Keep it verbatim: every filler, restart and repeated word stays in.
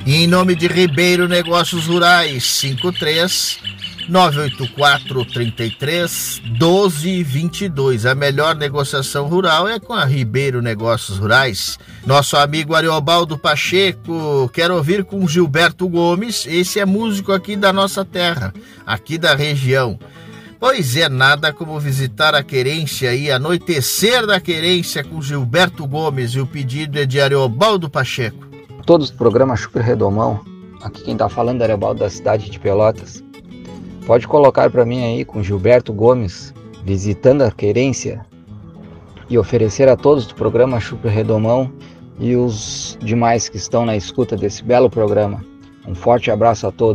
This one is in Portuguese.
E em nome de Ribeiro Negócios Rurais, cinco três nove oito quatro, três três, um dois dois dois. A melhor negociação rural é com a Ribeiro Negócios Rurais. Nosso amigo Ariobaldo Pacheco quer ouvir com Gilberto Gomes. Esse é músico aqui da nossa terra, aqui da região. Pois é, nada como visitar a querência e anoitecer da querência com Gilberto Gomes. E o pedido é de Ariobaldo Pacheco. Todos do programa Super Redomão, aqui quem tá falando é Ariobaldo da cidade de Pelotas. Pode colocar para mim aí com Gilberto Gomes, visitando a querência, e oferecer a todos do programa Super Redomão e os demais que estão na escuta desse belo programa. Um forte abraço a todos.